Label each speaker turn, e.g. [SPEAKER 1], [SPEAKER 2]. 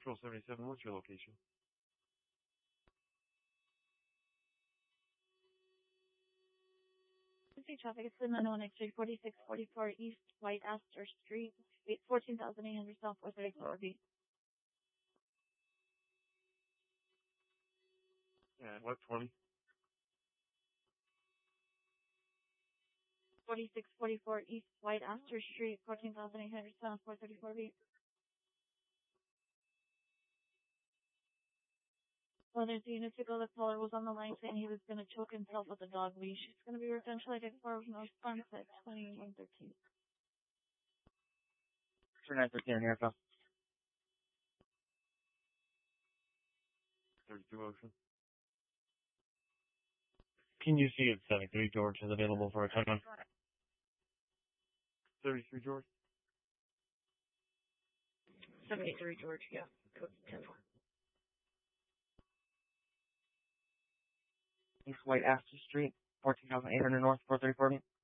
[SPEAKER 1] Patrol 77, what's your location?
[SPEAKER 2] Traffic is in Manoa Street, 4644 East White Astor Street, 14,800 South 434 B.
[SPEAKER 1] Yeah, what, 20?
[SPEAKER 2] 4644 East White Astor Street, 14,800 South 434 B. Well, there's a unit to go. The caller was on the line saying he was going to choke himself with a dog leash. It's going to be residential identified no response at 2113.
[SPEAKER 3] 2913 here, pal.
[SPEAKER 1] 32 Ocean.
[SPEAKER 3] Can you see if 73 George is available for a 10-1?
[SPEAKER 1] 33 George?
[SPEAKER 2] 73 George, yeah. 10-4.
[SPEAKER 3] East White Astor Street, 14,800 North 434 B.